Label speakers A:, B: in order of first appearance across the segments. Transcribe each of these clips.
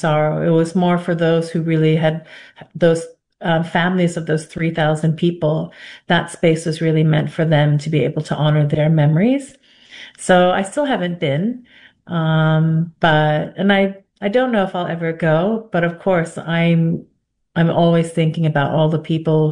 A: sorrow. It was more for those who really had those families of those 3,000 people. That space was really meant for them to be able to honor their memories. So I still haven't been, and I don't know if I'll ever go, but of course I'm always thinking about all the people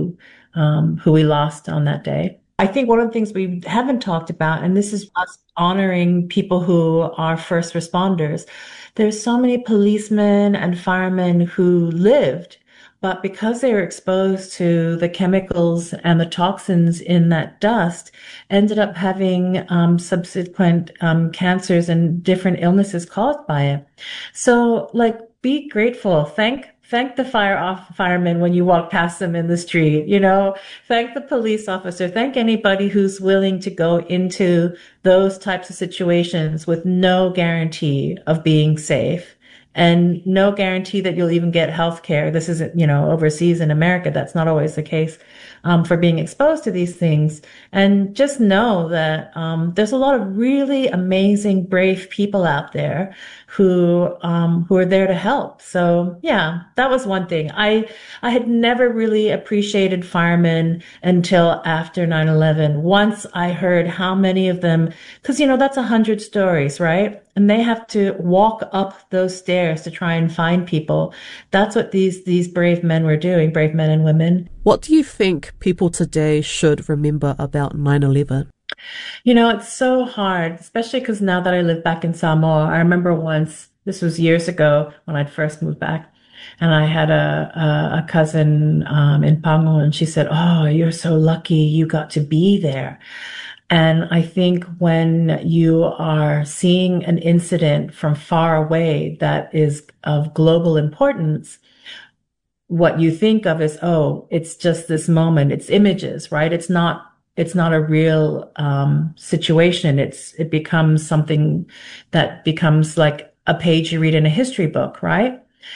A: who we lost on that day. I think one of the things we haven't talked about, and this is us honoring people who are first responders. There's so many policemen and firemen who lived, but because they were exposed to the chemicals and the toxins in that dust, ended up having subsequent cancers and different illnesses caused by it. So, like, be grateful. Thank the firemen when you walk past them in the street, thank the police officer, thank anybody who's willing to go into those types of situations with no guarantee of being safe and no guarantee that you'll even get health care. This isn't, overseas in America, that's not always the case, for being exposed to these things. And just know that, there's a lot of really amazing, brave people out there who are there to help. So yeah, that was one thing. I had never really appreciated firemen until after 9/11. Once I heard how many of them, because that's 100 stories, right? And they have to walk up those stairs to try and find people. That's what these brave men were doing, brave men and women.
B: What do you think people today should remember about 9/11?
A: It's so hard, especially because now that I live back in Samoa, I remember once, this was years ago when I'd first moved back, and I had a cousin in Pango, and she said, "Oh, you're so lucky you got to be there." And I think when you are seeing an incident from far away that is of global importance, what you think of is, oh, it's just this moment. It's images, right? It's not a real situation. It becomes something that becomes like a page you read in a history book, right?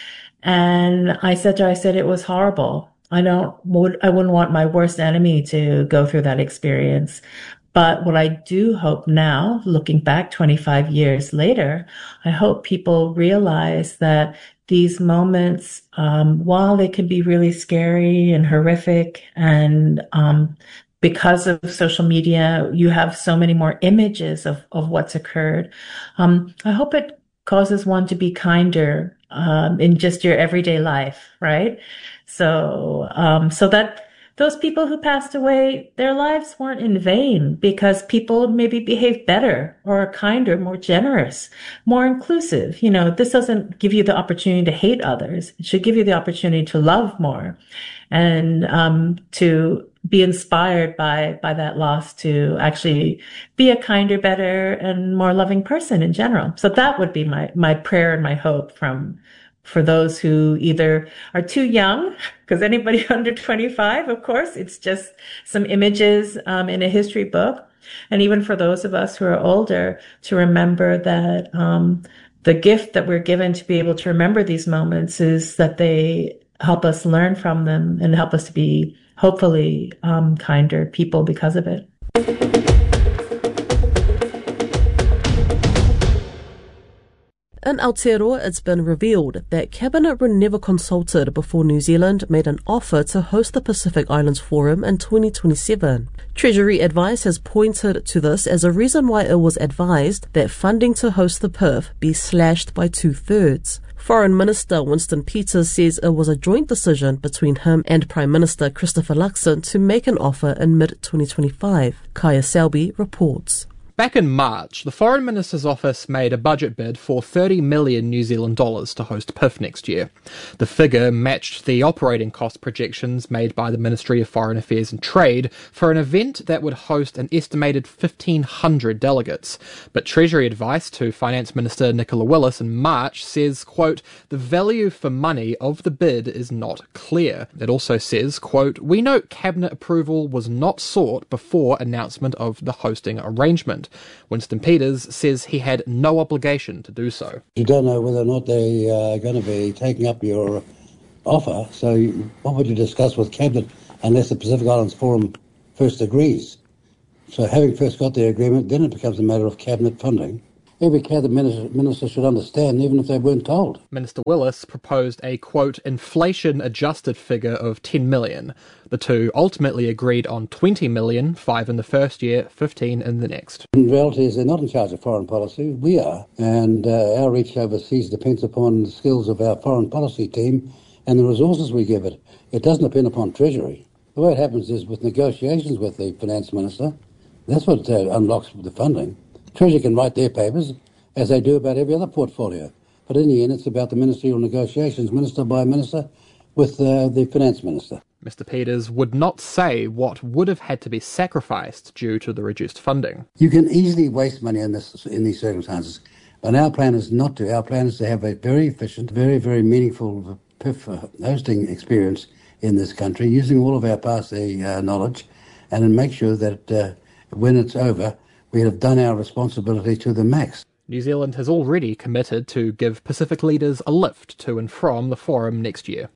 A: And I said it was horrible. I wouldn't want my worst enemy to go through that experience. But what I do hope now, looking back 25 years later, I hope people realize that these moments, while they can be really scary and horrific, and because of social media, you have so many more images of what's occurred. I hope it causes one to be kinder in just your everyday life, right? So that those people who passed away, their lives weren't in vain, because people maybe behaved better or kinder, more generous, more inclusive. This doesn't give you the opportunity to hate others. It should give you the opportunity to love more, and to be inspired by that loss to actually be a kinder, better, and more loving person in general. So that would be my prayer and my hope for those who either are too young, because anybody under 25, of course, it's just some images in a history book. And even for those of us who are older, to remember that the gift that we're given to be able to remember these moments is that they help us learn from them and help us to be, hopefully, kinder people because of it.
B: In Aotearoa, it's been revealed that Cabinet were never consulted before New Zealand made an offer to host the Pacific Islands Forum in 2027. Treasury advice has pointed to this as a reason why it was advised that funding to host the PIF be slashed by 2/3. Foreign Minister Winston Peters says it was a joint decision between him and Prime Minister Christopher Luxon to make an offer in mid-2025. Kaya Selby reports.
C: Back in March, the Foreign Minister's office made a budget bid for $30 million New Zealand dollars to host PIF next year. The figure matched the operating cost projections made by the Ministry of Foreign Affairs and Trade for an event that would host an estimated 1,500 delegates. But Treasury advice to Finance Minister Nicola Willis in March says, quote, the value for money of the bid is not clear. It also says, quote, we note Cabinet approval was not sought before announcement of the hosting arrangement. Winston Peters says he had no obligation to do so.
D: You don't know whether or not they are going to be taking up your offer, so what would you discuss with Cabinet unless the Pacific Islands Forum first agrees? So having first got the agreement, then it becomes a matter of Cabinet funding. every cabinet minister should understand, even if they weren't told.
C: Minister Willis proposed a, quote, inflation-adjusted figure of 10 million. The two ultimately agreed on 20 million, 5 in the first year, 15 in the next.
D: In reality, they're not in charge of foreign policy. We are. And our reach overseas depends upon the skills of our foreign policy team and the resources we give it. It doesn't depend upon Treasury. The way it happens is with negotiations with the Finance Minister, that's what unlocks the funding. Treasury can write their papers, as they do about every other portfolio. But in the end, it's about the ministerial negotiations, minister by minister, with the Finance Minister.
C: Mr Peters would not say what would have had to be sacrificed due to the reduced funding.
D: You can easily waste money in these circumstances, but our plan is not to. Our plan is to have a very efficient, very, very meaningful PIF hosting experience in this country, using all of our past knowledge, and then make sure that when it's over, we have done our responsibility to the max.
C: New Zealand has already committed to give Pacific leaders a lift to and from the forum next year.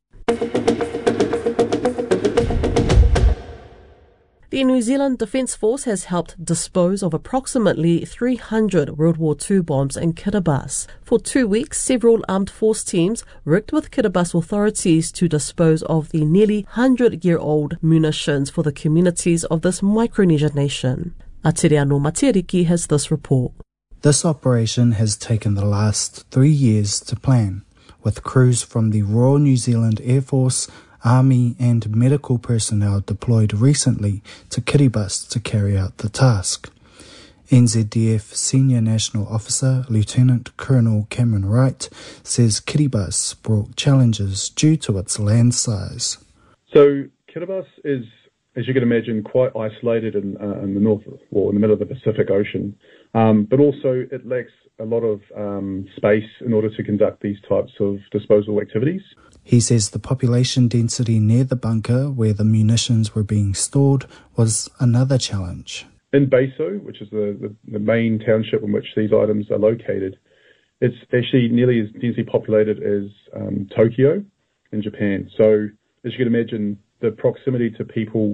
B: The New Zealand Defence Force has helped dispose of approximately 300 World War II bombs in Kiribati. For 2 weeks, several armed force teams worked with Kiribati authorities to dispose of the nearly 100-year-old munitions for the communities of this Micronesian nation. Atiriano Matiriki has this report.
E: This operation has taken the last 3 years to plan, with crews from the Royal New Zealand Air Force, Army and medical personnel deployed recently to Kiribati to carry out the task. NZDF Senior National Officer Lieutenant Colonel Cameron Wright says Kiribati brought challenges due to its land size.
F: So Kiribati is, as you can imagine, quite isolated in the north, or in the middle of the Pacific Ocean, but also it lacks a lot of space in order to conduct these types of disposal activities.
E: He says the population density near the bunker where the munitions were being stored was another challenge.
F: In Beiso, which is the main township in which these items are located, it's actually nearly as densely populated as Tokyo in Japan. So as you can imagine, the proximity to people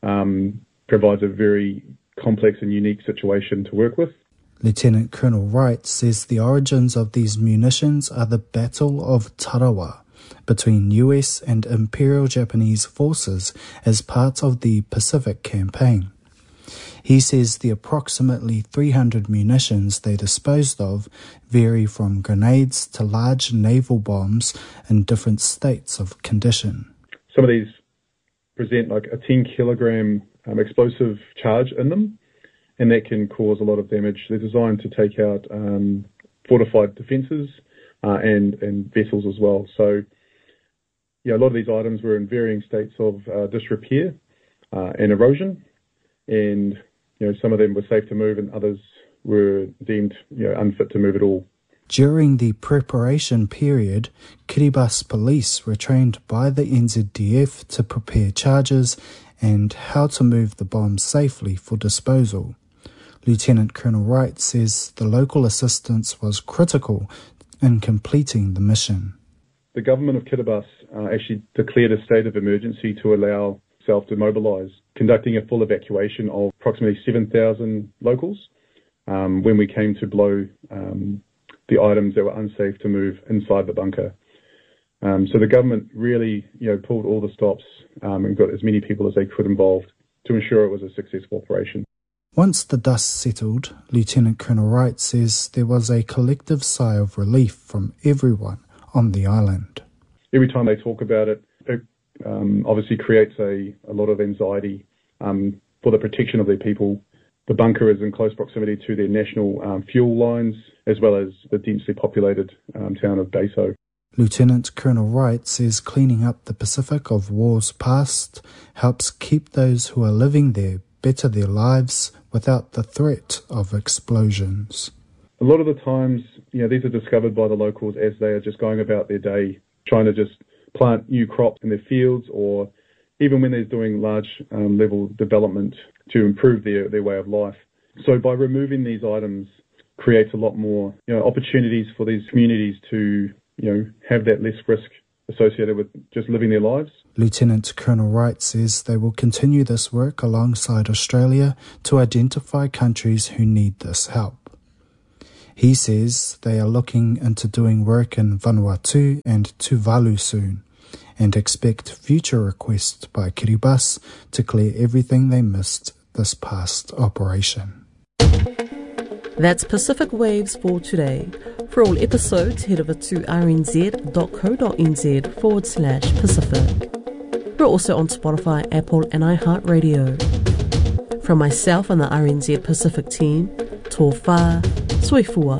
F: provides a very complex and unique situation to work with.
E: Lieutenant Colonel Wright says the origins of these munitions are the Battle of Tarawa between US and Imperial Japanese forces as part of the Pacific Campaign. He says the approximately 300 munitions they disposed of vary from grenades to large naval bombs in different states of condition.
F: Some of these present like a 10-kilogram explosive charge in them, and that can cause a lot of damage. They're designed to take out fortified defences and vessels as well. So, yeah, a lot of these items were in varying states of disrepair and erosion, and some of them were safe to move and others were deemed unfit to move at all.
E: During the preparation period, Kiribati police were trained by the NZDF to prepare charges and how to move the bombs safely for disposal. Lieutenant Colonel Wright says the local assistance was critical in completing the mission.
F: The government of Kiribati actually declared a state of emergency to allow itself to mobilise, conducting a full evacuation of approximately 7,000 locals when we came to blow the items that were unsafe to move inside the bunker. So the government really pulled all the stops and got as many people as they could involved to ensure it was a successful operation.
E: Once the dust settled, Lieutenant Colonel Wright says there was a collective sigh of relief from everyone on the island.
F: Every time they talk about it, it obviously creates a lot of anxiety for the protection of their people. The bunker is in close proximity to their national fuel lines, as well as the densely populated town of Beiso.
E: Lieutenant Colonel Wright says cleaning up the Pacific of wars past helps keep those who are living there better their lives without the threat of explosions.
F: A lot of the times, these are discovered by the locals as they are just going about their day, trying to just plant new crops in their fields, or even when they're doing large level development to improve their way of life. So by removing these items creates a lot more opportunities for these communities to have that less risk associated with just living their lives.
E: Lieutenant Colonel Wright says they will continue this work alongside Australia to identify countries who need this help. He says they are looking into doing work in Vanuatu and Tuvalu soon, and expect future requests by Kiribati to clear everything they missed this past operation.
B: That's Pacific Waves for today. For all episodes, head over to rnz.co.nz/Pacific. We're also on Spotify, Apple and iHeartRadio. From myself and the RNZ Pacific team, tō whā, soifua.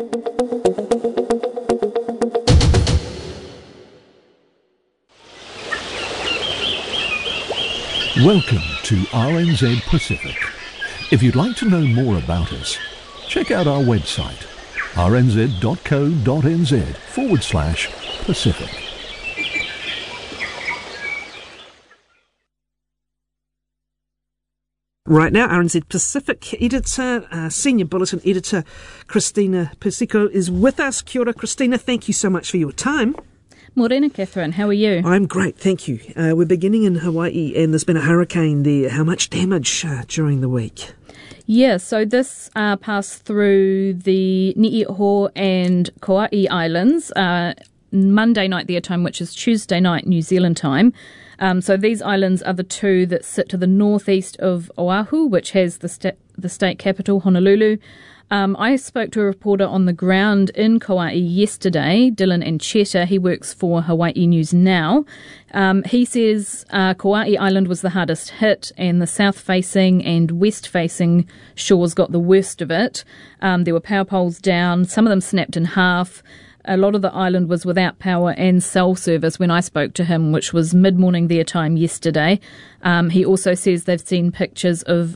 G: Welcome to RNZ Pacific. If you'd like to know more about us, check out our website, rnz.co.nz/Pacific.
H: Right now, RNZ Pacific editor, senior bulletin editor, Christina Persico is with us. Kia ora, Christina. Thank you so much for your time.
I: Morena, Catherine. How are you?
H: I'm great, thank you. We're beginning in Hawaii, and there's been a hurricane there. How much damage during the week?
I: Yeah, so this passed through the Ni'iho and Kauai Islands Monday night their time, which is Tuesday night New Zealand time. So these islands are the two that sit to the northeast of Oahu, which has the state capital, Honolulu. I spoke to a reporter on the ground in Kauai yesterday, Dylan Ancheta. He works for Hawaii News Now. He says Kauai Island was the hardest hit, and the south-facing and west-facing shores got the worst of it. There were power poles down. Some of them snapped in half. A lot of the island was without power and cell service when I spoke to him, which was mid-morning their time yesterday. He also says they've seen pictures of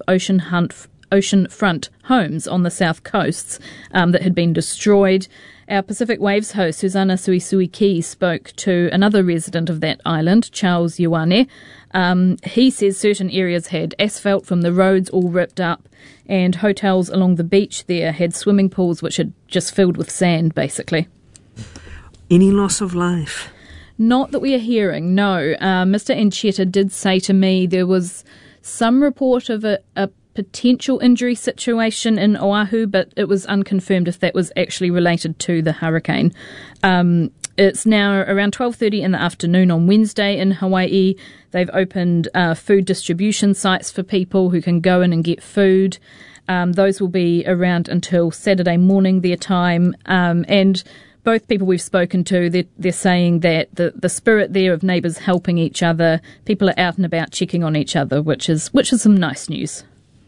I: oceanfront homes on the south coasts that had been destroyed. Our Pacific Waves host, Susanna Suisui-Ki, spoke to another resident of that island, Charles Ioane. He says certain areas had asphalt from the roads all ripped up, and hotels along the beach there had swimming pools which had just filled with sand, basically.
H: Any loss of life?
I: Not that we are hearing, no. Mr. Ancheta did say to me there was some report of a potential injury situation in Oahu, but it was unconfirmed if that was actually related to the hurricane. It's now around 12:30 in the afternoon on Wednesday in Hawaii. They've opened food distribution sites for people who can go in and get food. Those will be around until Saturday morning their time, and both people we've spoken to, they're saying that the spirit there of neighbours helping each other, people are out and about checking on each other, which is some nice news.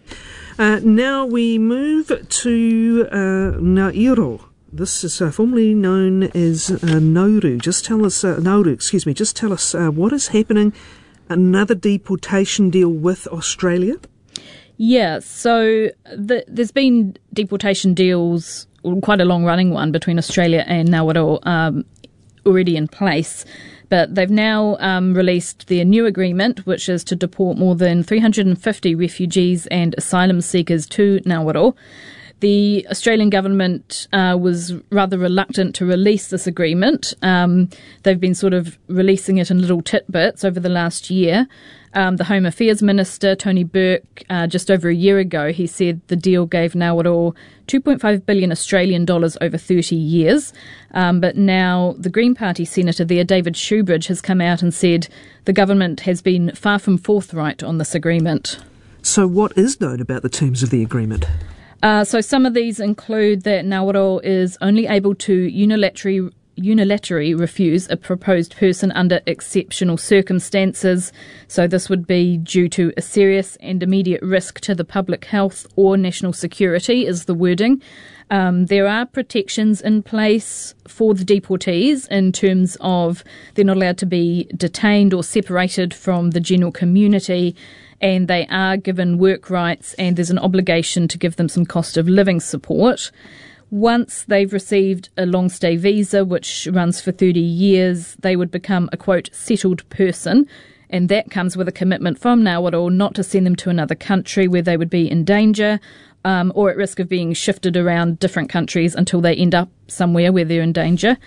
H: Now we move to Nauru. This is formerly known as Nauru. Just tell us, Just tell us what is happening. Another deportation deal with Australia.
I: Yeah, so there's been deportation deals, quite a long-running one, between Australia and Nauru already in place. But they've now released their new agreement, which is to deport more than 350 refugees and asylum seekers to Nauru. The Australian government was rather reluctant to release this agreement. They've been sort of releasing it in little tidbits over the last year. The Home Affairs Minister, Tony Burke, just over a year ago, he said the deal gave Nauru 2.5 billion Australian dollars over 30 years. But now the Green Party Senator there, David Shoebridge, has come out and said the government has been far from forthright on this agreement.
H: So what is known about the terms of the agreement?
I: So some of these include that Nauru is only able to unilaterally refuse a proposed person under exceptional circumstances. So this would be due to a serious and immediate risk to the public health or national security, is the wording. There are protections in place for the deportees in terms of they're not allowed to be detained or separated from the general community, and they are given work rights, and there's an obligation to give them some cost of living support. Once they've received a long stay visa, which runs for 30 years, they would become a, quote, settled person, and that comes with a commitment from Nauru not to send them to another country where they would be in danger or at risk of being shifted around different countries until they end up somewhere where they're in danger.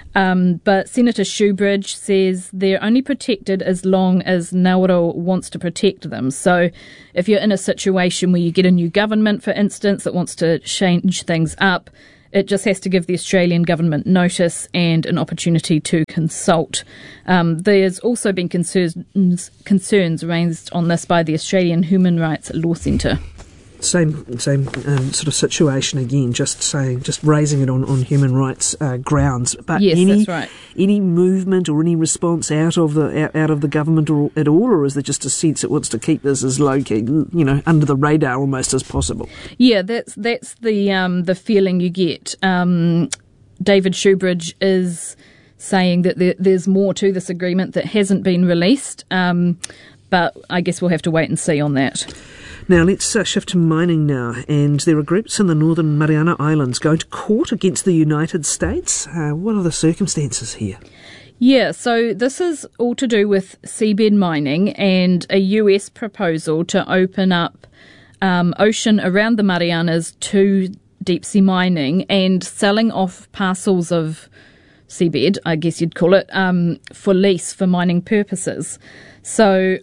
I: But Senator Shoebridge says they're only protected as long as Nauru wants to protect them. So if you're in a situation where you get a new government, for instance, that wants to change things up, It just has to give the Australian government notice and an opportunity to consult. There's also been concerns raised on this by the Australian Human Rights Law Centre.
H: Same sort of situation again. Just raising it on human rights grounds. But
I: yes, that's right.
H: Any movement or any response out of the government at all, or is there just a sense it wants to keep this as low key, under the radar almost as possible?
I: Yeah, that's the feeling you get. David Shoebridge is saying that there's more to this agreement that hasn't been released, but I guess we'll have to wait and see on that.
H: Now, let's shift to mining now. And there are groups in the Northern Mariana Islands going to court against the United States. What are the circumstances here?
I: Yeah, so this is all to do with seabed mining and a US proposal to open up ocean around the Marianas to deep-sea mining and selling off parcels of seabed, I guess you'd call it, for lease for mining purposes. So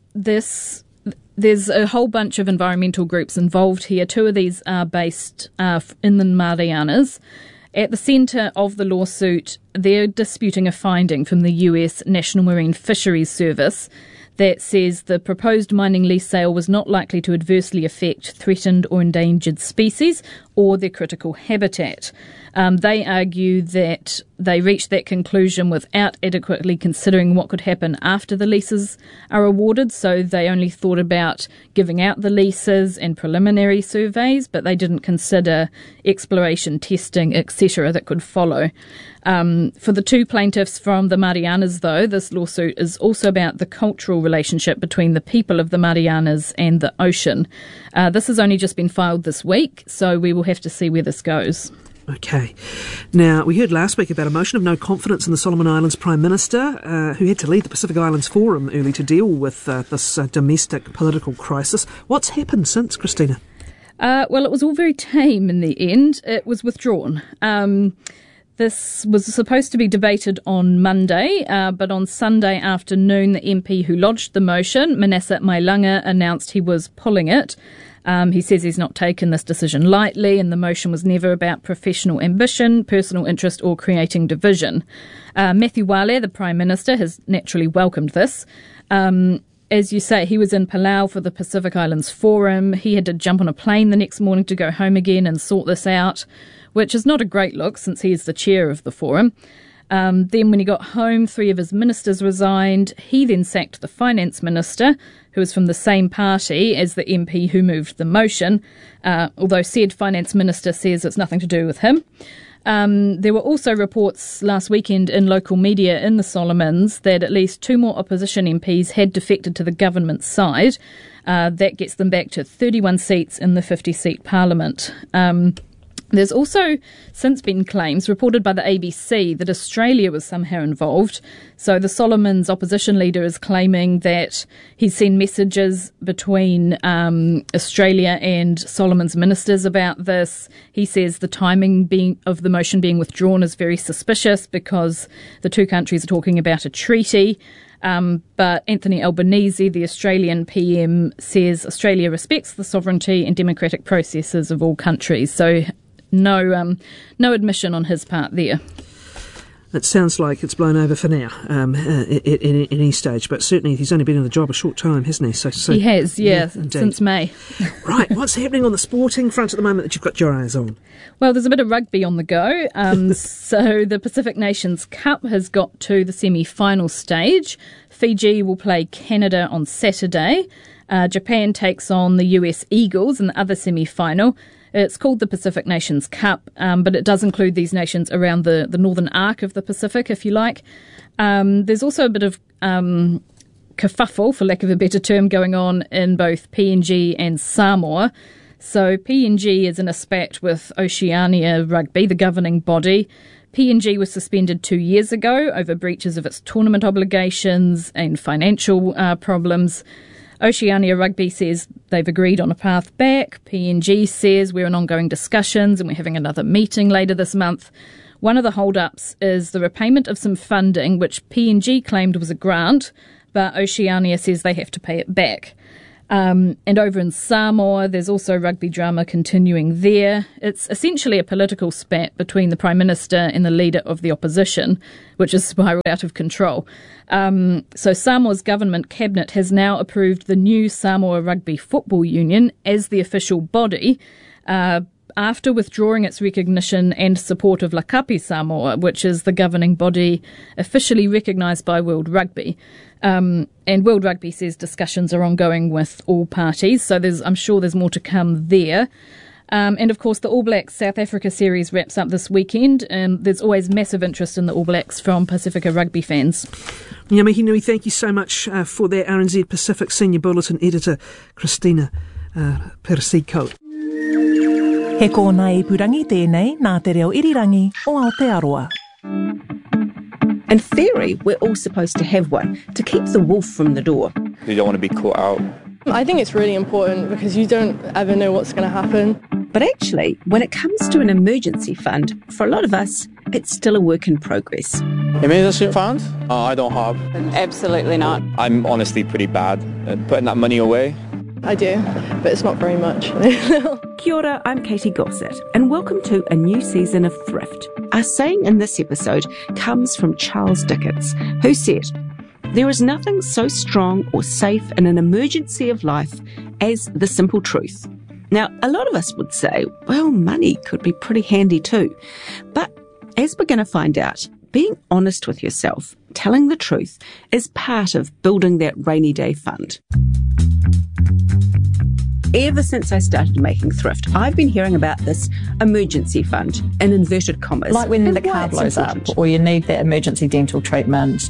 I: there's a whole bunch of environmental groups involved here. Two of these are based in the Marianas. At the centre of the lawsuit, they're disputing a finding from the US National Marine Fisheries Service that says the proposed mining lease sale was not likely to adversely affect threatened or endangered species or their critical habitat. They argue that they reached that conclusion without adequately considering what could happen after the leases are awarded, so they only thought about giving out the leases and preliminary surveys, but they didn't consider exploration, testing, etc. that could follow. For the two plaintiffs from the Marianas, though, this lawsuit is also about the cultural relationship between the people of the Marianas and the ocean. This has only just been filed this week, so we will have to see where this goes.
H: Okay. Now, we heard last week about a motion of no confidence in the Solomon Islands Prime Minister, who had to lead the Pacific Islands Forum early to deal with this domestic political crisis. What's happened since, Christina?
I: Well, it was all very tame in the end. It was withdrawn. This was supposed to be debated on Monday, but on Sunday afternoon, the MP who lodged the motion, Manasseh Mailanga, announced he was pulling it. He says he's not taken this decision lightly, and the motion was never about professional ambition, personal interest, or creating division. Matthew Wale, the Prime Minister, has naturally welcomed this. As you say, he was in Palau for the Pacific Islands Forum. He had to jump on a plane the next morning to go home again and sort this out, which is not a great look since he is the chair of the forum. Then when he got home, 3 of his ministers resigned. He then sacked the finance minister, who was from the same party as the MP who moved the motion, although said finance minister says it's nothing to do with him. There were also reports last weekend in local media in the Solomons that at least 2 more opposition MPs had defected to the government side. That gets them back to 31 seats in the 50-seat parliament. There's also since been claims reported by the ABC that Australia was somehow involved. So the Solomons opposition leader is claiming that he's seen messages between Australia and Solomons ministers about this. He says the timing of the motion being withdrawn is very suspicious because the two countries are talking about a treaty. But Anthony Albanese, the Australian PM, says Australia respects the sovereignty and democratic processes of all countries. So no admission on his part there.
H: It sounds like it's blown over for now at any stage, but certainly he's only been in the job a short time, hasn't he? So
I: he has, yeah since May.
H: Right, what's happening on the sporting front at the moment that you've got your eyes on?
I: Well, there's a bit of rugby on the go. So the Pacific Nations Cup has got to the semi-final stage. Fiji will play Canada on Saturday. Japan takes on the US Eagles in the other semi-final. It's called the Pacific Nations Cup, but it does include these nations around the northern arc of the Pacific, if you like. There's also a bit of kerfuffle, for lack of a better term, going on in both PNG and Samoa. So PNG is in a spat with Oceania Rugby, the governing body. PNG was suspended 2 years ago over breaches of its tournament obligations and financial problems. Oceania Rugby says they've agreed on a path back. PNG says we're in ongoing discussions and we're having another meeting later this month. One of the hold-ups is the repayment of some funding, which PNG claimed was a grant, but Oceania says they have to pay it back. And over in Samoa, there's also rugby drama continuing there. It's essentially a political spat between the Prime Minister and the leader of the opposition, which has spiralled out of control. So Samoa's government cabinet has now approved the new Samoa Rugby Football Union as the official body, after withdrawing its recognition and support of Lakapi Samoa, which is the governing body officially recognised by World Rugby. And World Rugby says discussions are ongoing with all parties, so I'm sure there's more to come there. And of course, the All Blacks South Africa series wraps up this weekend, and there's always massive interest in the All Blacks from Pacifica Rugby fans.
H: Ngā mihi nui, thank you so much for that, RNZ Pacific Senior Bulletin Editor, Christina Persico.
J: He kōna ipurangi tēnei nā te reo irirangi o Aotearoa.
K: In theory, we're all supposed to have one to keep the wolf from the door.
L: You don't want to be caught out.
M: I think it's really important because you don't ever know what's going to happen.
K: But actually, when it comes to an emergency fund, for a lot of us, it's still a work in progress.
L: Emergency fund? I don't have.
N: Absolutely not.
L: I'm honestly pretty bad at putting that money away.
M: I do, but it's not very much.
K: Kia ora, I'm Katie Gossett, and welcome to a new season of Thrift. Our saying in this episode comes from Charles Dickens, who said, "There is nothing so strong or safe in an emergency of life as the simple truth." Now, a lot of us would say, well, money could be pretty handy too. But as we're going to find out, being honest with yourself, telling the truth, is part of building that rainy day fund. Ever since I started making thrift, I've been hearing about this emergency fund, in inverted commas.
N: Like when the car blows up, or you need that emergency dental treatment.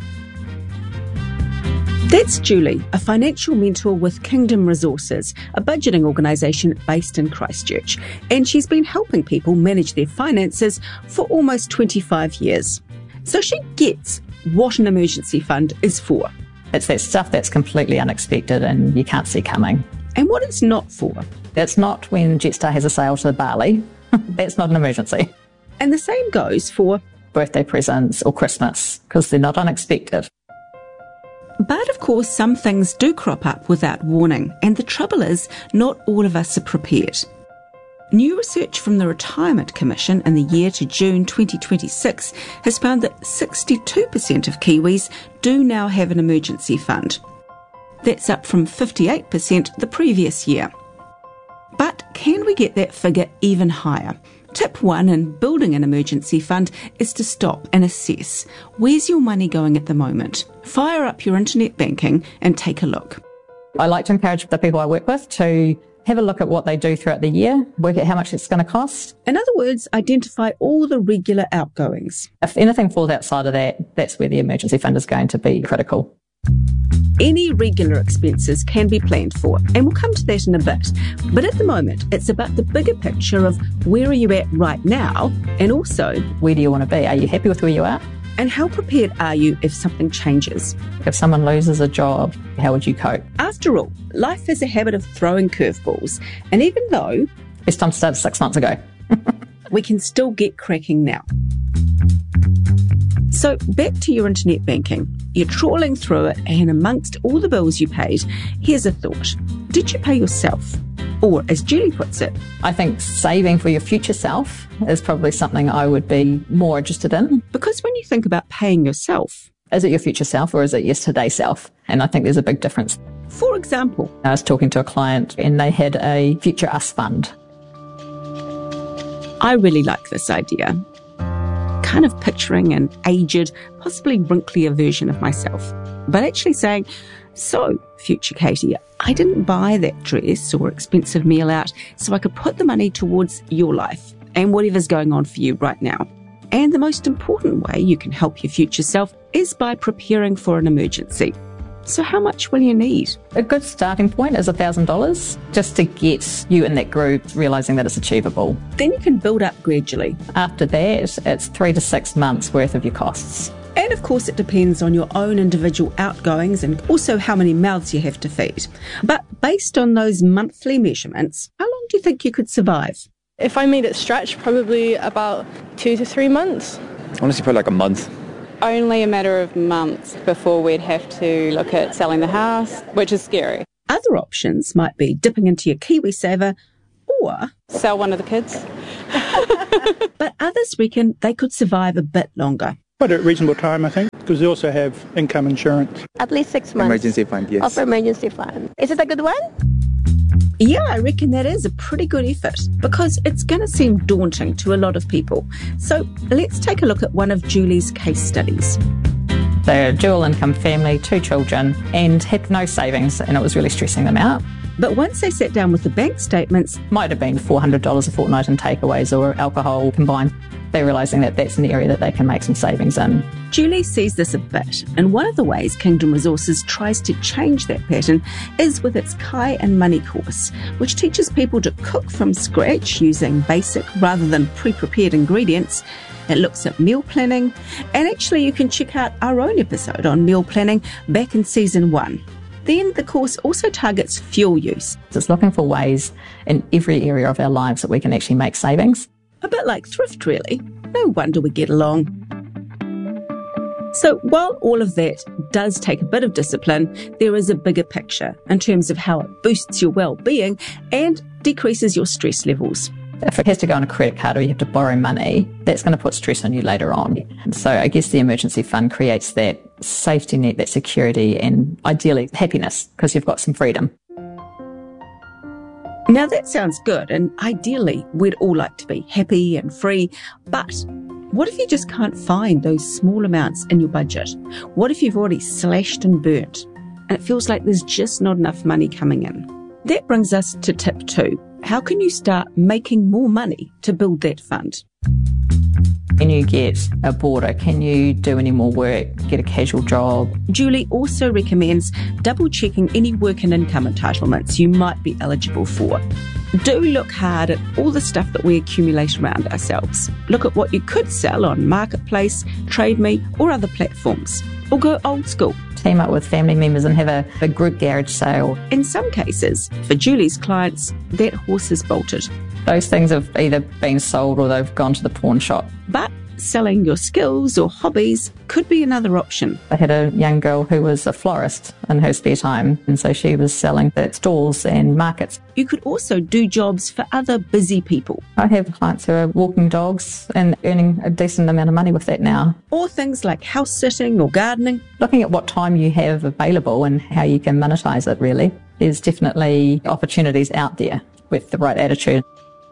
K: That's Julie, a financial mentor with Kingdom Resources, a budgeting organisation based in Christchurch, and she's been helping people manage their finances for almost 25 years. So she gets what an emergency fund is for.
N: It's that stuff that's completely unexpected and you can't see coming.
K: And what it's not for.
N: It's not when Jetstar has a sale to Bali. That's not an emergency.
K: And the same goes for
N: birthday presents or Christmas, because they're not unexpected.
K: But of course, some things do crop up without warning, and the trouble is, not all of us are prepared. New research from the Retirement Commission in the year to June 2026 has found that 62% of Kiwis do now have an emergency fund. That's up from 58% the previous year. But can we get that figure even higher? Tip 1 in building an emergency fund is to stop and assess. Where's your money going at the moment? Fire up your internet banking and take a look.
N: I like to encourage the people I work with to have a look at what they do throughout the year, work out how much it's going to cost.
K: In other words, identify all the regular outgoings.
N: If anything falls outside of that, that's where the emergency fund is going to be critical.
K: Any regular expenses can be planned for, and we'll come to that in a bit. But at the moment, it's about the bigger picture of where are you at right now, and also
N: where do you want to be? Are you happy with where you are?
K: And how prepared are you if something changes?
N: If someone loses a job, how would you cope?
K: After all, life has a habit of throwing curveballs, and even though
N: it's time to start 6 months ago,
K: we can still get cracking now. So back to your internet banking. You're trawling through it, and amongst all the bills you paid, here's a thought. Did you pay yourself? Or, as Julie puts it,
N: I think saving for your future self is probably something I would be more interested in.
K: Because when you think about paying yourself,
N: is it your future self or is it yesterday's self? And I think there's a big difference.
K: For example,
N: I was talking to a client and they had a Future Us fund.
K: I really like this idea. Kind of picturing an aged, possibly wrinklier version of myself, but actually saying, so, future Katie, I didn't buy that dress or expensive meal out so I could put the money towards your life and whatever's going on for you right now. And the most important way you can help your future self is by preparing for an emergency. So how much will you need?
N: A good starting point is $1,000, just to get you in that group, realising that it's achievable.
K: Then you can build up gradually.
N: After that, it's 3 to 6 months worth of your costs.
K: And of course it depends on your own individual outgoings and also how many mouths you have to feed. But based on those monthly measurements, how long do you think you could survive?
M: If I made it stretch, probably about 2 to 3 months.
L: Honestly, probably like a month.
O: Only a matter of months before we'd have to look at selling the house, which is scary.
K: Other options might be dipping into your KiwiSaver or
O: sell one of the kids.
K: But others reckon they could survive a bit longer.
P: Quite a reasonable time, I think, because they also have income insurance.
Q: At least 6 months.
P: Emergency fund, yes.
Q: Of emergency fund. Is it a good one?
K: Yeah, I reckon that is a pretty good effort because it's going to seem daunting to a lot of people. So let's take a look at one of Julie's case studies.
N: They're a dual income family, 2 children, and had no savings, and it was really stressing them out.
K: But once they sat down with the bank statements,
N: might have been $400 a fortnight in takeaways or alcohol combined. They're realising that that's an area that they can make some savings in.
K: Julie sees this a bit, and one of the ways Kingdom Resources tries to change that pattern is with its Kai and Money course, which teaches people to cook from scratch using basic rather than pre-prepared ingredients. It looks at meal planning, and actually you can check out our own episode on meal planning back in season 1. Then the course also targets fuel use.
N: It's looking for ways in every area of our lives that we can actually make savings.
K: A bit like thrift, really. No wonder we get along. So while all of that does take a bit of discipline, there is a bigger picture in terms of how it boosts your well-being and decreases your stress levels.
N: If it has to go on a credit card or you have to borrow money, that's going to put stress on you later on. So I guess the emergency fund creates that safety net, that security, and ideally happiness because you've got some freedom.
K: Now that sounds good, and ideally we'd all like to be happy and free, but what if you just can't find those small amounts in your budget? What if you've already slashed and burnt and it feels like there's just not enough money coming in? That brings us to tip 2. How can you start making more money to build that fund?
N: Can you get a boarder? Can you do any more work? Get a casual job?
K: Julie also recommends double-checking any work and income entitlements you might be eligible for. Do look hard at all the stuff that we accumulate around ourselves. Look at what you could sell on Marketplace, TradeMe or other platforms. Or go old school.
N: Team up with family members and have a group garage sale.
K: In some cases, for Julie's clients, that horse is bolted.
N: Those things have either been sold or they've gone to the pawn shop.
K: But selling your skills or hobbies could be another option.
N: I had a young girl who was a florist in her spare time, and so she was selling at stalls and markets.
K: You could also do jobs for other busy people.
N: I have clients who are walking dogs and earning a decent amount of money with that now.
K: Or things like house sitting or gardening.
N: Looking at what time you have available and how you can monetize it, really. There's definitely opportunities out there with the right attitude.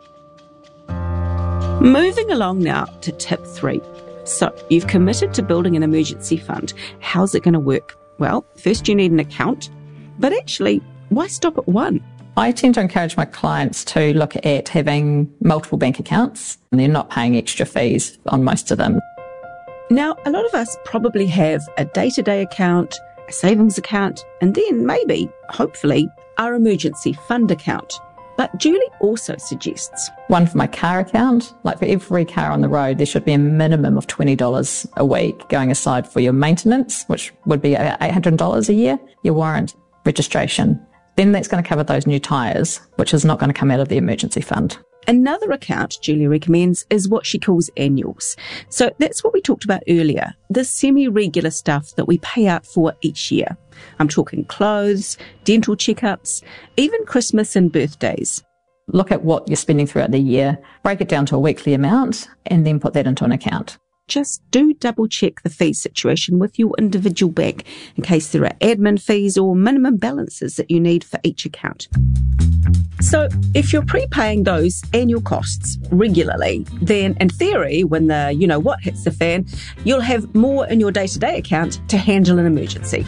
K: Moving along now to tip 3. So you've committed to building an emergency fund. How's it going to work? Well, first you need an account. But actually, why stop at one?
N: I tend to encourage my clients to look at having multiple bank accounts, and they're not paying extra fees on most of them.
K: Now, a lot of us probably have a day-to-day account, a savings account, and then maybe, hopefully, our emergency fund account. But Julie also suggests
N: one for my car account. Like for every car on the road, there should be a minimum of $20 a week going aside for your maintenance, which would be about $800 a year, your warrant, registration. Then that's going to cover those new tyres, which is not going to come out of the emergency fund.
K: Another account Julie recommends is what she calls annuals. So that's what we talked about earlier, the semi-regular stuff that we pay out for each year. I'm talking clothes, dental checkups, even Christmas and birthdays.
N: Look at what you're spending throughout the year, break it down to a weekly amount, and then put that into an account.
K: Just do double check the fee situation with your individual bank in case there are admin fees or minimum balances that you need for each account. So if you're prepaying those annual costs regularly, then in theory, when the you-know-what hits the fan, you'll have more in your day-to-day account to handle an emergency.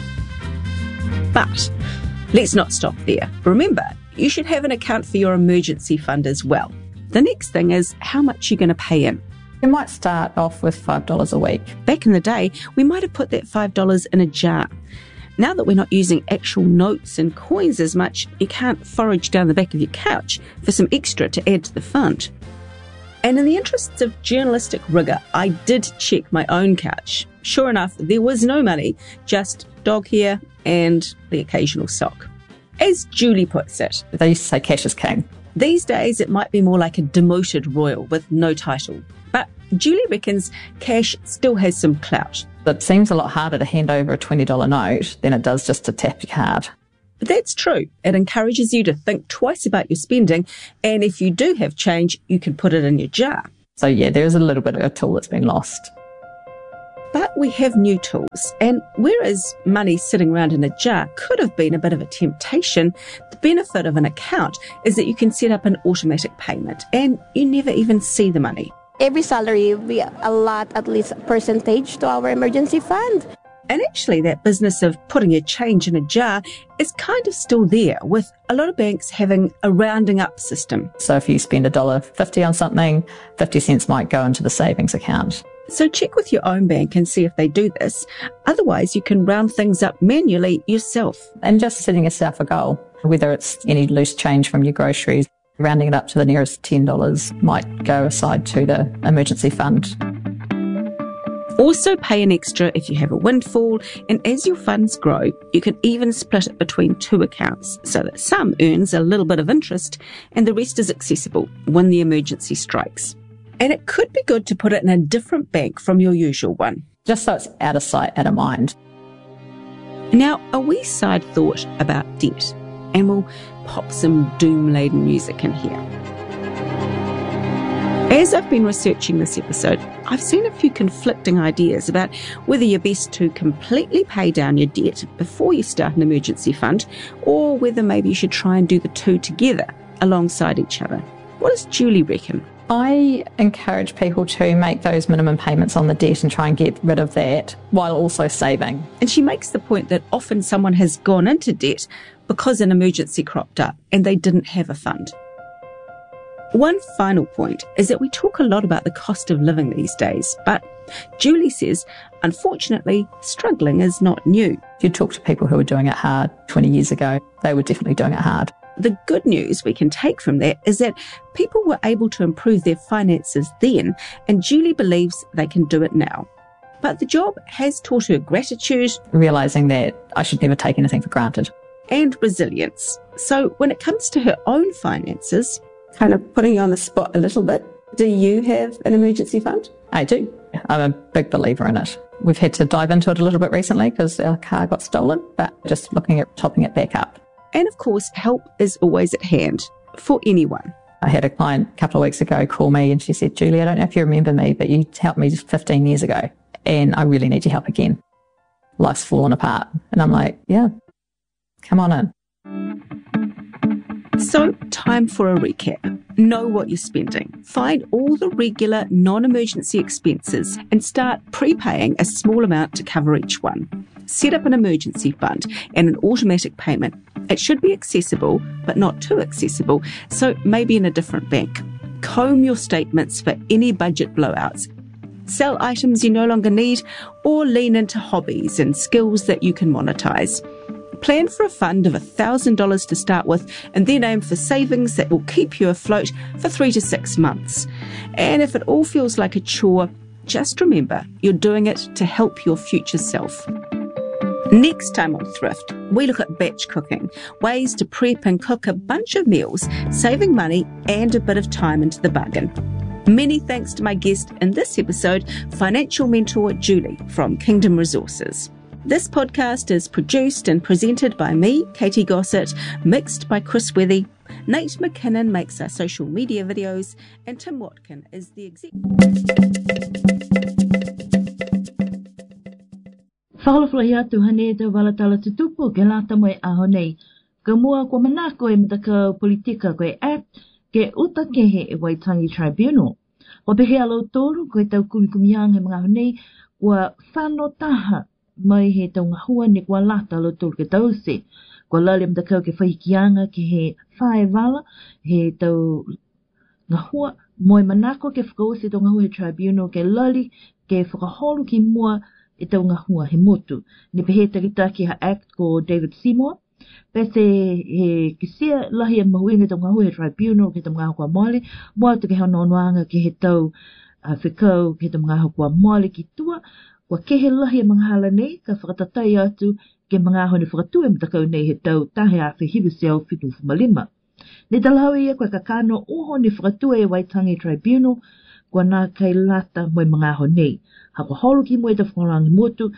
K: But let's not stop there. Remember, you should have an account for your emergency fund as well. The next thing is how much you're going to pay in.
N: You might start off with $5 a week.
K: Back in the day, we might have put that $5 in a jar. Now that we're not using actual notes and coins as much, you can't forage down the back of your couch for some extra to add to the fund. And in the interests of journalistic rigour, I did check my own couch. Sure enough, there was no money, just dog hair and the occasional sock. As Julie puts it,
N: they used to say cash is king.
K: These days, it might be more like a demoted royal with no title. But Julie reckons cash still has some clout.
N: It seems a lot harder to hand over a $20 note than it does just to tap your card.
K: That's true. It encourages you to think twice about your spending, and if you do have change, you can put it in your jar.
N: So yeah, there's a little bit of a tool that's been lost.
K: But we have new tools, and whereas money sitting around in a jar could have been a bit of a temptation, the benefit of an account is that you can set up an automatic payment, and you never even see the money.
Q: Every salary, we allot at least a percentage to our emergency fund.
K: And actually, that business of putting your change in a jar is kind of still there, with a lot of banks having a rounding up system.
N: So if you spend $1.50 on something, 50 cents might go into the savings account.
K: So check with your own bank and see if they do this. Otherwise, you can round things up manually yourself.
N: And just setting yourself a goal, whether it's any loose change from your groceries, rounding it up to the nearest $10 might go aside to the emergency fund.
K: Also pay an extra if you have a windfall, and as your funds grow, you can even split it between two accounts so that some earns a little bit of interest and the rest is accessible when the emergency strikes. And it could be good to put it in a different bank from your usual one.
N: Just so it's out of sight, out of mind.
K: Now, a wee side thought about debt, and we'll pop some doom-laden music in here. As I've been researching this episode, I've seen a few conflicting ideas about whether you're best to completely pay down your debt before you start an emergency fund, or whether maybe you should try and do the two together alongside each other. What does Julie reckon?
N: I encourage people to make those minimum payments on the debt and try and get rid of that while also saving.
K: And she makes the point that often someone has gone into debt because an emergency cropped up and they didn't have a fund. One final point is that we talk a lot about the cost of living these days, but Julie says, unfortunately, struggling is not new.
N: If you talk to people who were doing it hard 20 years ago, they were definitely doing it hard.
K: The good news we can take from that is that people were able to improve their finances then, and Julie believes they can do it now. But the job has taught her gratitude,
N: realising that I should never take anything for granted,
K: and resilience. So when it comes to her own finances,
O: kind of putting you on the spot a little bit, do you have an emergency fund?
N: I do. I'm a big believer in it. We've had to dive into it a little bit recently because our car got stolen, but just looking at topping it back up.
K: And of course, help is always at hand for anyone.
N: I had a client a couple of weeks ago call me and she said, Julie, I don't know if you remember me, but you helped me 15 years ago and I really need your help again. Life's fallen apart. And I'm like, yeah, come on in.
K: So, time for a recap. Know what you're spending. Find all the regular non-emergency expenses and start prepaying a small amount to cover each one. Set up an emergency fund and an automatic payment. It should be accessible, but not too accessible, so maybe in a different bank. Comb your statements for any budget blowouts. Sell items you no longer need, or lean into hobbies and skills that you can monetize. Plan for a fund of $1,000 to start with, and then aim for savings that will keep you afloat for 3 to 6 months. And if it all feels like a chore, just remember you're doing it to help your future self. Next time on Thrift, we look at batch cooking, ways to prep and cook a bunch of meals, saving money and a bit of time into the bargain. Many thanks to my guest in this episode, financial mentor Julie from Kingdom Resources. This podcast is produced and presented by me, Katie Gossett, mixed by Chris Wethy. Nate McKinnon makes our social media videos, and Tim Watkin is the executive.
R: Whakalawhai atu hane te walatala tutupu ke lata moe aho nei. Ka mua kua manako e mataka politika koe act ke uta kehe e Waitangi Tribunal. Wa pehe alo tōru koe tau kumikumiang he mga aho nei kua whano taha mai he tau ngahua ne kua lata alo tōru ke tause. Kua lale mataka ke whahikianga ke he whae wala he tau ngahua moe manako ke whakause tau ngahua he tribunal ke lali ke whakaholu ki mua e tau ngahua he motu. Ne pehe takitaki ha act ko David Seymour. Pese he kisia lahi e mahuinga tau ngahua he tribunal ke tau ngahua kua moale. Moa te ke hao nonoanga ke he tau whikau ke tau ngahua kua moale ki tua. Kua kehe lahi e manghala nei ka whakatatai atu ke mga hone whakatue mtakau nei he tau tahe a whihiwisi au whitu whumalima. Ne talahau ia kua kakano uho ne whakatue e Waitangi Tribunal kua nā kai lata moe mga hone. Ha kua holo ki moe ta whakarangi motu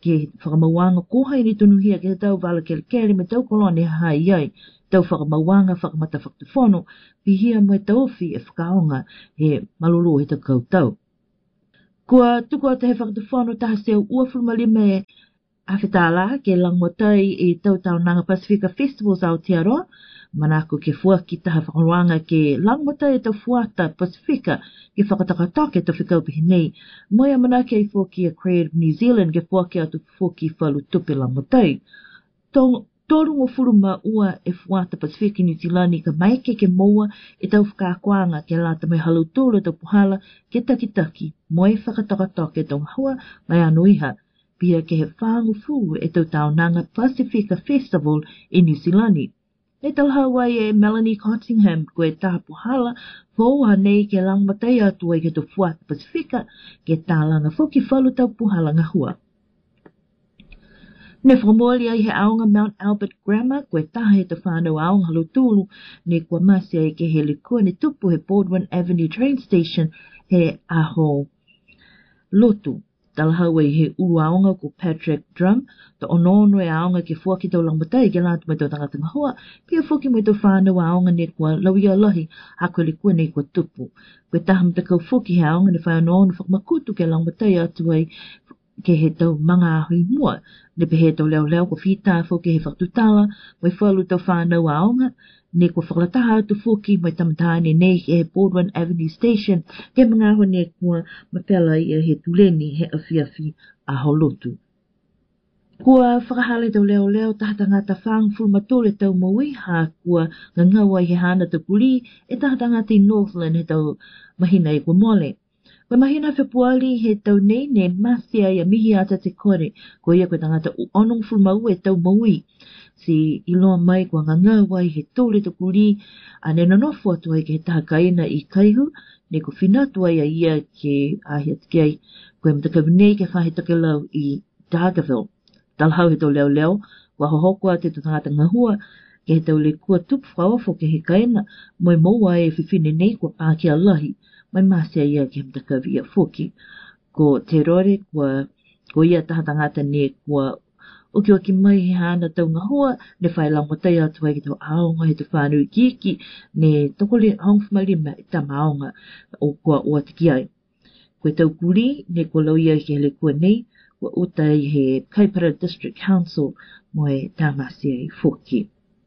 R: ke whakamawanga kohai ni tunuhia ke tau wala kele me tau kolone hai ai, tau whakamawanga whakamata whakatufono, pihia moe tauwhi e whakaonga he malolo he tau kautau. Kua tukua te he whakatufono taha seo uafurmalima e awhetala ke langmotai e tau taunanga Pacifica Festivals Aotearoa, manako ke fuaki taha whakaruanga ke langmotai e tau fuata Pacifica ke whakatakatake tau whikau pihinei, moia manake e fuaki a Creative New Zealand ke fuaki atu fuaki whalu tupe langmotai. Tōrungo furuma ua e fuata Pacifica New Zealand ka maike ke moa e tau whakakuanga ke lata mai halu tūra tau puhala ke takitaki, moe whakatakatake tau hua mai anuiha, pia ke he whangu furu e tau taunanga Pacifica Festival in New Zealand. E tau hawai e Melanie Cottingham koe taha puhala fōha nei ke langmatai atua i ke tau fuata Pacifica ke tālanga whoki whalu tau puhala ngahua. Ne whakamoli ai he aonga Mount Albert Grammar koe taha he tau whanau aonga halu tūlu ne kua masi ai ke he likua ne tupu he Baldwin Avenue train station he aho lotu. Tala hawai he uru aonga ko Patrick Drum, ta onono e aonga ke fuaki tau langmatai ke lantu mai tau tangata ngahua, pia fuaki mai tau whanau aonga ne kua lauia lahi hako likua ne kua tupu. Koe taha mtakau fuaki he aonga ne whai onono whakamakutu ke langmatai atu ai ke he tau manga ahui mua, ne pe he tau leo ko whita fuaki he whakatutala, mai whalu tau whanau aonga, ne kua whakalataha atu fuaki mai tamatane nei ke he Baldwin Avenue Station, ke mga aho ne kua mapela ia he tuleni he awhiawhi a holotu. Kua whakahale tau leo tahatangata whang fulmatore tau maui ha kua ngangawa he hana tau kuli e tahatangata i Northland he tau mahina i kua mole. Koe mahina whepuali he tau nei ne masia ia mihi ata te kore, ko ia koe tangata onong fulmau e tau maui. Si iloa mai kua ngangawa he tole tau kuli, a ne nanofo atu ai ke he taha kaina i kaihu, ne ko whinatu ai a ia ke ahia tiki ai, koe mtakawinei ke whahe take lau i Dargaville. Talhau he tau leo, kua hohokua te tangata ngahua, ke he tau le kua tupu whawafo ke he kaina, moe moa e whiwhine nei kua pākia lahi, mai masia ia ke mtakawi ia foki. Ko te rore, ko ia taha tangata ne kua uki mai he hana tau ngahua, ne whai langmatai atu ai ki tau aonga he tau whanui kiki, ne tokole hongwhimalima i tama aonga o kua ua tiki ai. Koe tau kuri, ne kua lau ia ke hele kua nei, kua uta i he Kaipara District Council moe tamasi ai foki.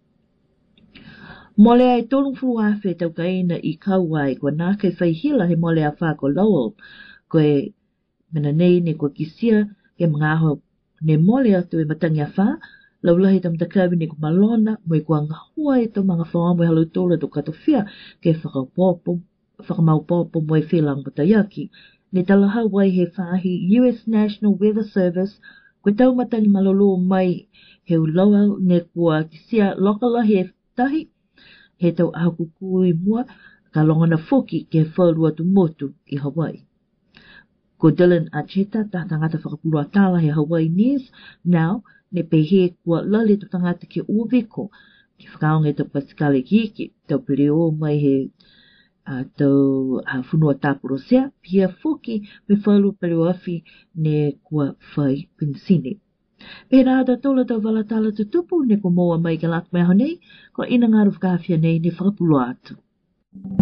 R: Mole ai tolung furu awhi tau kaina i kauai, kua nā kai whaihila he mole a whako Lowell, koe mena nei ne kua kisia ke mga aho ne mole atu e matangi a wha, laulahi tam takawi ne kua malona, moe kua ngahua e tau mga whaoa moe halu tola to katowhia ke whakamaupopo moe whelang patayaki. Ne talahau wai he whahi US National Weather Service, koe tau matangi malolo mai he Lowell ne kua kisia lokalahi e tahi, he tau ahukukui mua ka longana foki ke whalua tu motu i Hawaii. Ko Dylan Acheta ta tangata whakapurua tala he Hawaii News, now ne pehe kua lale tu tangata ke uweko ki whakaonga e tau Pascale Kiki, tau pereo mai he tau whunua tāpurosea, pia foki me whalua pereo awhi ne kua whai pinsine. Pēnā ata tola tau walatala tutupu ne ko moa mai ke lak meha nei, ko ina ngāru whakawhia nei ne whakapulua atu.